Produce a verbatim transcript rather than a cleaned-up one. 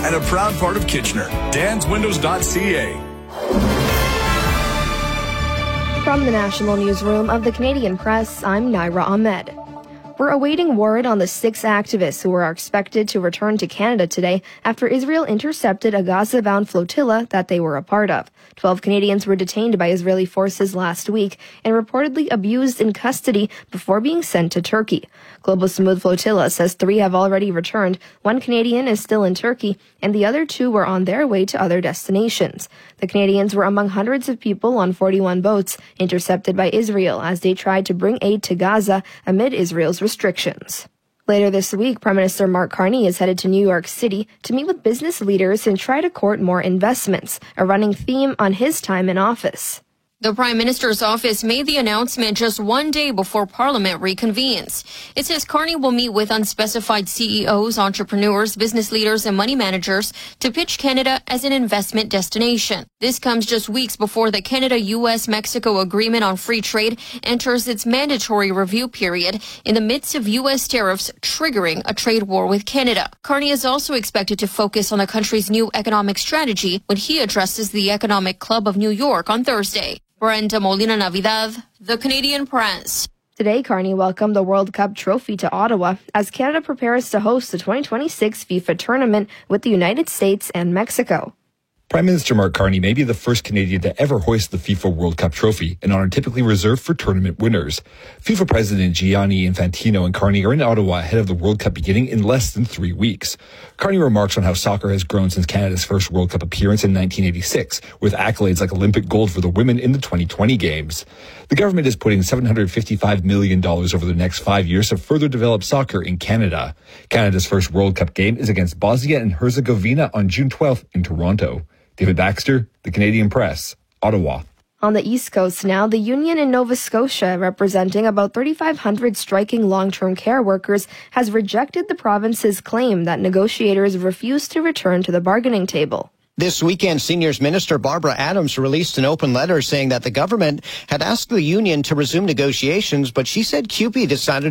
and a proud part of Kitchener. dans windows dot c a. From the National Newsroom of the Canadian Press, I'm Naira Ahmed. We're awaiting word on the six activists who are expected to return to Canada today after Israel intercepted a Gaza-bound flotilla that they were a part of. Twelve Canadians were detained by Israeli forces last week and reportedly abused in custody before being sent to Turkey. Global Smooth Flotilla says three have already returned, one Canadian is still in Turkey, and the other two were on their way to other destinations. The Canadians were among hundreds of people on forty-one boats intercepted by Israel as they tried to bring aid to Gaza amid Israel's restrictions. Later this week, Prime Minister Mark Carney is headed to New York City to meet with business leaders and try to court more investments, a running theme on his time in office. The Prime Minister's office made the announcement just one day before Parliament reconvenes. It says Carney will meet with unspecified C E Os, entrepreneurs, business leaders, and money managers to pitch Canada as an investment destination. This comes just weeks before the Canada-U S Mexico Agreement on Free Trade enters its mandatory review period in the midst of U S tariffs triggering a trade war with Canada. Carney is also expected to focus on the country's new economic strategy when he addresses the Economic Club of New York on Thursday. Brenda Molina Navidad, The Canadian Press. Today, Carney welcomed the World Cup trophy to Ottawa as Canada prepares to host the twenty twenty-six FIFA tournament with the United States and Mexico. Prime Minister Mark Carney may be the first Canadian to ever hoist the FIFA World Cup trophy, an honor typically reserved for tournament winners. FIFA President Gianni Infantino and Carney are in Ottawa ahead of the World Cup beginning in less than three weeks. Carney remarks on how soccer has grown since Canada's first World Cup appearance in nineteen eighty-six, with accolades like Olympic gold for the women in the twenty twenty games. The government is putting seven hundred fifty-five million dollars over the next five years to further develop soccer in Canada. Canada's first World Cup game is against Bosnia and Herzegovina on June twelfth in Toronto. David Baxter, The Canadian Press, Ottawa. On the East Coast now, the union in Nova Scotia, representing about thirty-five hundred striking long-term care workers, has rejected the province's claim that negotiators refused to return to the bargaining table. This weekend, Seniors Minister Barbara Adams released an open letter saying that the government had asked the union to resume negotiations, but she said C U P E decided